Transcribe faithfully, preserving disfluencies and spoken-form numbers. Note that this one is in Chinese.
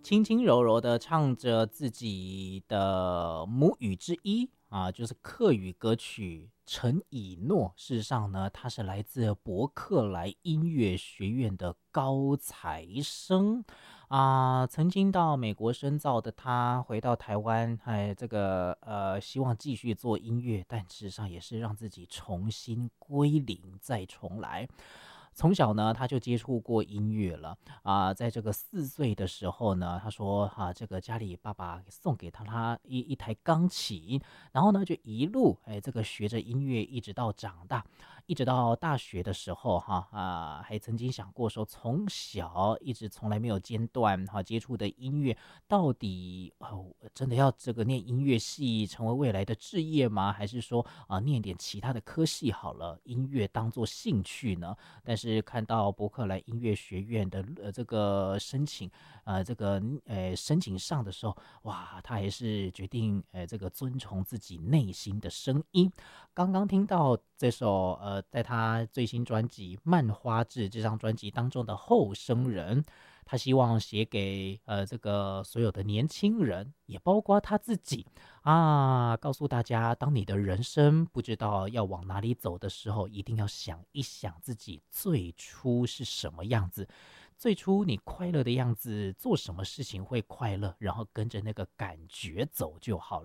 轻轻柔柔的唱着自己的母语之一啊，就是客语歌曲《陈以诺》。事实上呢，他是来自伯克莱音乐学院的高材生啊，曾经到美国深造的他，回到台湾，哎，这个呃，希望继续做音乐，但事实上也是让自己重新归零，再重来。从小呢，他就接触过音乐了啊、在这个四岁的时候呢，他说啊，这个家里爸爸送给他他一一台钢琴，然后呢就一路哎这个学着音乐，一直到长大，一直到大学的时候哈啊，还曾经想过说，从小一直从来没有间断哈接触的音乐，到底哦真的要这个念音乐系成为未来的志业吗？还是说啊念点其他的科系好了，音乐当做兴趣呢？但是看到伯克莱音乐学院的呃这个申请，呃这个呃申请上的时候，哇，他还是决定呃这个遵从自己内心的声音。刚刚听到这首呃，在他最新专辑《漫花志》这张专辑当中的《后生人》，他希望写给呃这个所有的年轻人，也包括他自己啊，告诉大家，当你的人生不知道要往哪里走的时候，一定要想一想自己最初是什么样子，最初你快乐的样子，做什么事情会快乐，然后跟着那个感觉走就好了。